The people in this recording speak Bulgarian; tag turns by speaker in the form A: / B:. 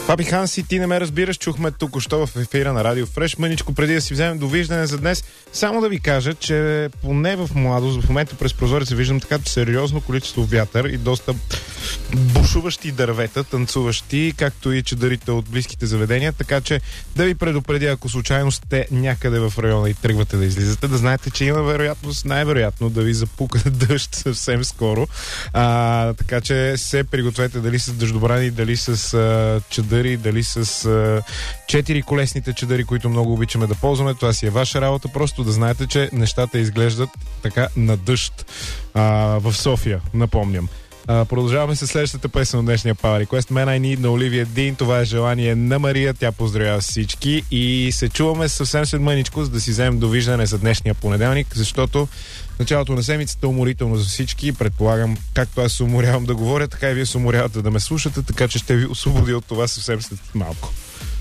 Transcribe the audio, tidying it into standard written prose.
A: Фаби Ханси, ти не ме разбираш, чухме току-що в ефира на Радио Фреш. Мъничко, преди да си вземем довиждане за днес, само да ви кажа, че поне в младост, в момента през прозореца виждам така сериозно количество вятър и доста бушуващи дървета, танцуващи, както и чадърите от близките заведения, така че да ви предупредя, ако случайно сте някъде в района и тръгвате да излизате, да знаете, че има вероятност, най-вероятно да ви запука дъжд съвсем скоро. Така че се пригответе дали с дъждобрани, дали с чадъри, дали с 4 колесните чадъри, които много обичаме да ползваме. Това си е ваша работа, просто да знаете, че нещата изглеждат така на дъжд в София, напомням. Продължаваме с следващата песен от днешния Power Request. Man I Need на Оливия Дин. Това е желание на Мария. Тя поздравява всички и се чуваме съвсем след мъничко, за да си вземем довиждане за днешния понеделник, защото началото на седмицата е уморително за всички. Предполагам, както аз се уморявам да говоря, така и вие се уморявате да ме слушате, така че ще ви освободя от това съвсем след малко.